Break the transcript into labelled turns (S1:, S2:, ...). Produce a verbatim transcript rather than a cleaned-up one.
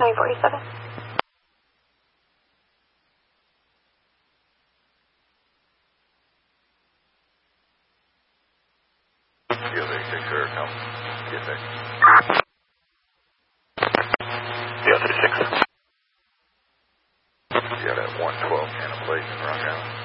S1: twenty forty-seven.
S2: Field eighty-six, sir, come. Get there. Field eighty-six. Yeah, that one twelve can of place in Rock Island.